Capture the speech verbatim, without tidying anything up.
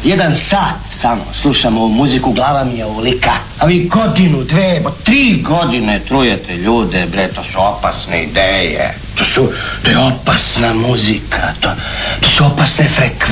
jedan sat samo slušam ovu muziku, glava mi je ovolika. A vi godinu, dve, bo tri godine trujete ljude, bre, to su opasne ideje. To su, to je opasna muzika, to, to su opasne frekvencije.